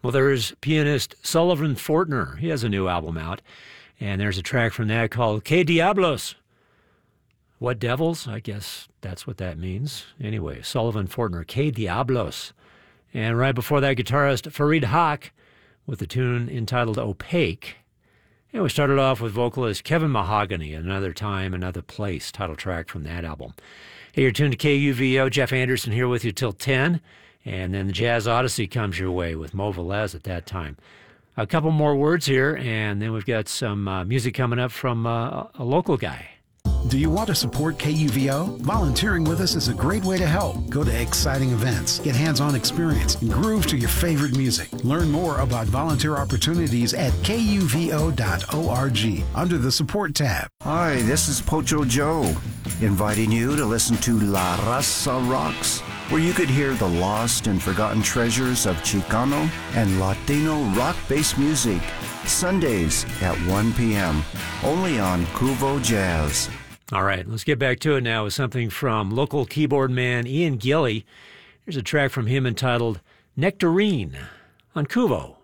Well, there's pianist Sullivan Fortner. He has a new album out, and there's a track from that called Que Diablos. What devils? I guess that's what that means. Anyway, Sullivan Fortner, Que Diablos. And right before that, guitarist Fareed Haq with the tune entitled Opaque. And we started off with vocalist Kevin Mahogany, Another Time, Another Place, title track from that album. Hey, you're tuned to KUVO. Jeff Anderson here with you till 10. And then the Jazz Odyssey comes your way with Mo Velez at that time. A couple more words here, and then we've got some music coming up from a local guy. Do you want to support KUVO? Volunteering with us is a great way to help. Go to exciting events, get hands-on experience, and groove to your favorite music. Learn more about volunteer opportunities at kuvo.org under the Support tab. Hi, this is Pocho Joe, inviting you to listen to La Raza Rocks, where you could hear the lost and forgotten treasures of Chicano and Latino rock-based music, Sundays at 1 p.m., only on Kuvo Jazz. All right, let's get back to it now with something from local keyboard man Ian Gilly. Here's a track from him entitled Nectarine on Kuvo.